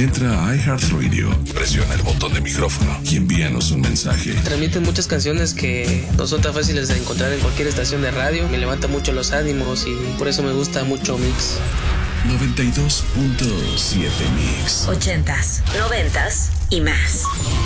Entra a iHeartRadio, presiona el botón de micrófono y envíanos un mensaje. Transmiten muchas canciones que no son tan fáciles de encontrar en cualquier estación de radio. Me levanta mucho los ánimos y por eso me gusta mucho Mix. 92.7 Mix. 80s, 90s y más.